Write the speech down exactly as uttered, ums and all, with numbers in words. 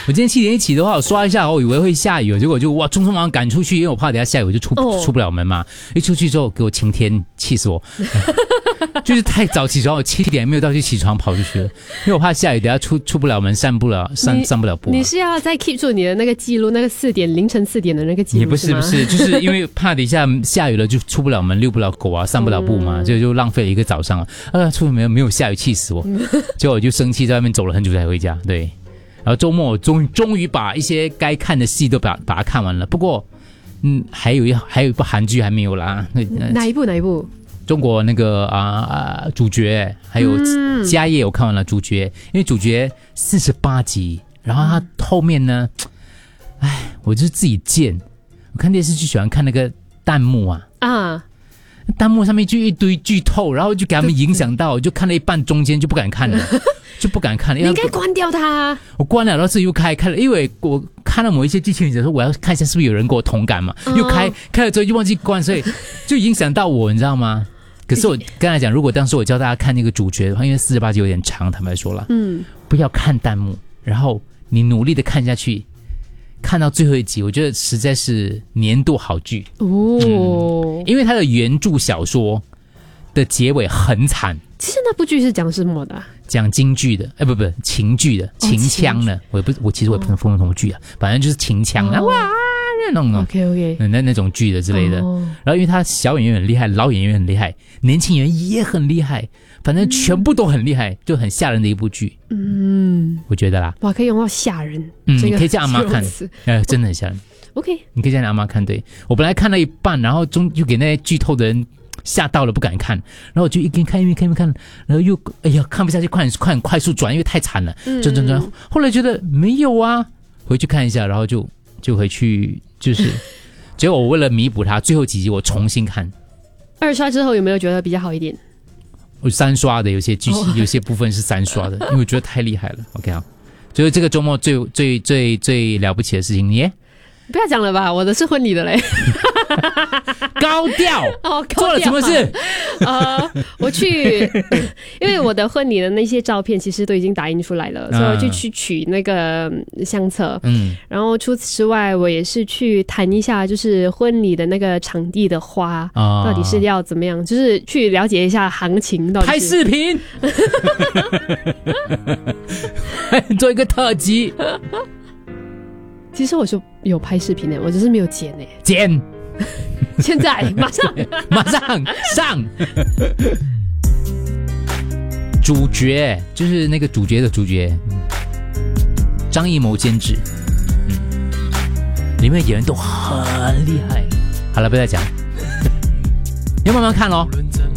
我今天七点一起的话，我刷一下，我以为会下雨，结果就哇，匆匆忙忙赶出去，因为我怕等下下雨我就出、哦、出不了门嘛。一出去之后给我晴天，气死我！就是太早起床，我七点没有到就起床跑出去了，因为我怕下雨，等下出出不了门，散不了散散不了步、啊。 你是要再 keep 住你的那个记录，那个四点凌晨四点的那个记录？ 也不是不是，就是因为怕等一下下雨了就出不了门，遛不了狗啊，散不了步嘛，所以、嗯、就浪费了一个早上了。啊，出门没有下雨，气死我！结果我就生气，在外面走了很久才回家。对，然后周末我终终于把一些该看的戏都把把它看完了。不过，嗯，还有一还有一部韩剧还没有啦。 哪一部？哪一部？ 中国那个啊啊、呃、主角还有家业我看完了主角，因为主角四十八集，然后他后面呢，哎，我就是自己贱，我看电视剧喜欢看那个弹幕啊啊。弹幕上面就一堆剧透，然后就给他们影响到，就看了一半，中间就不敢看了，就不敢看了。 你应该关掉它。 我关了，然后自己又开开了，因为我看到某一些剧情，说我要看一下是不是有人跟我同感嘛，又开开了之后又忘记关，所以就影响到我，你知道吗？可是我刚才讲，如果当时我教大家看那个主角的话，因为四十八集有点长，坦白说了，嗯，不要看弹幕，然后你努力的看下去。看到最后一集，我觉得实在是年度好剧哦、嗯，因为它的原著小说的结尾很惨。 其实那部剧是讲什么的、啊？ 讲京剧的，哎，不不，情剧的，情腔的。哦、我也不，我其实我也不能分什么剧啊，反正就是情腔啊，哦、哇，那种 ，OK OK， 那那种剧的之类的。哦、然后因为他小演员很厉害，老演员很厉害，年轻人也很厉害。反正全部都很厉害，嗯、就很吓人的一部剧。嗯，我觉得啦， 哇，可以用到吓人。 嗯，你可以叫阿妈看，呃，真的很吓人。 OK， 你可以叫你阿妈看。对，我本来看了一半，然后中就给那些剧透的人吓到了，不敢看。然后我就一边看一边看一边看，然后又哎呀看不下去，快快快速转，因为太惨了，转转转。后来觉得没有啊，回去看一下，然后就就回去就是，结果我为了弥补它，最后几集我重新看。 二刷之后有没有觉得比较好一点？ 我三刷的，有些剧情、oh. 有些部分是三刷的，因为我觉得太厉害了。OK 好，就是这个周末最最最最了不起的事情，你不要讲了吧，我的是婚礼的嘞。 高调哦， 做了什么事？ 呃，我去，因为我的婚礼的那些照片其实都已经打印出来了，嗯、所以我就去取那个相册。嗯，然后除此之外，我也是去谈一下，就是婚礼的那个场地的花、哦、到底是要怎么样，就是去了解一下行情到底是。 拍视频，做一个特辑。 其实我是有拍视频的，我只是没有剪诶。 剪。 现在马上马上上。主角就是那个主角的主角，张艺谋监制，嗯，里面演员都很厉害。好了，不要再讲，要慢慢看咯。